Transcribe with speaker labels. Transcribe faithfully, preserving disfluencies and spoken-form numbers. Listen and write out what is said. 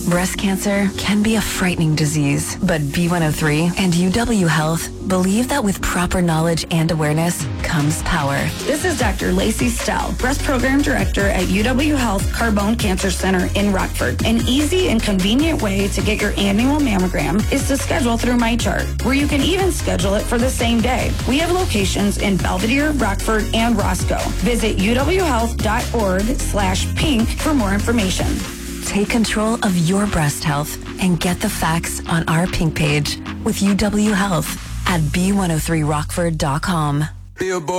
Speaker 1: Breast cancer can be a frightening disease, but B one oh three and U W Health believe that with proper knowledge and awareness comes power.
Speaker 2: This is Doctor Lacey Stell, Breast Program Director at U W Health Carbone Cancer Center in Rockford. An easy and convenient way to get your annual mammogram is to schedule through MyChart, where you can even schedule it for the same day. We have locations in Belvedere, Rockford, and Roscoe. Visit uwhealth.org slash pink for more information.
Speaker 1: Take control of your breast health and get the facts on our pink page with U W Health at b one oh three rockford dot com.